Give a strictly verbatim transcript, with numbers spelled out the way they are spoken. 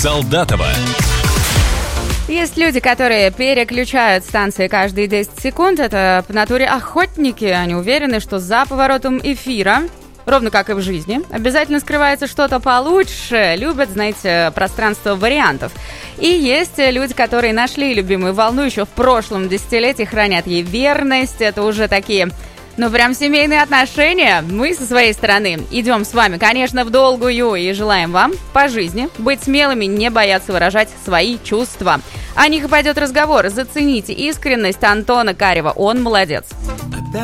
Солдатова. Есть люди, которые переключают станции каждые десять секунд. Это по натуре охотники. Они уверены, что за поворотом эфира, ровно как и в жизни, обязательно скрывается что-то получше. Любят, знаете, пространство вариантов. И есть люди, которые нашли любимую волну еще в прошлом десятилетии, хранят ей верность. Это уже такие... Ну, прям семейные отношения. Мы со своей стороны идем с вами, конечно, в долгую и желаем вам по жизни быть смелыми, не бояться выражать свои чувства. О них и пойдет разговор. Зацените искренность Антона Карева. Он молодец.